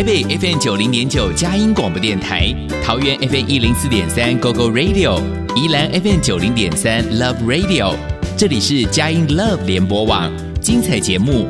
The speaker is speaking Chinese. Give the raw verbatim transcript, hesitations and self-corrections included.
台北 F M 九零点九佳音广播电台，桃园 F M 一零四点三 Go Go Radio， 宜兰 F M 九零点三 Love Radio。这里是佳音 Love 联播网，精彩节目